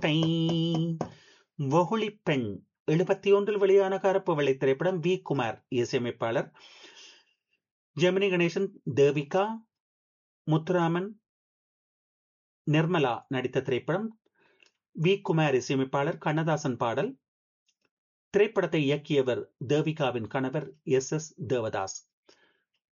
கோட்டை வொகுளி பெண் 71 வெளியான கருப்பு வெள்ளை திரைப்படம். வி குமார் இசையமைப்பாளர். ஜெமினி கணேசன், தேவிகா, முத்துராமன், நிர்மலா நடித்த திரைப்படம். வி குமார் இசையமைப்பாளர். கண்ணதாசன் பாடல். திரைப்படத்தை இயக்கியவர் தேவிகாவின் கணவர் எஸ் எஸ் தேவதாஸ்.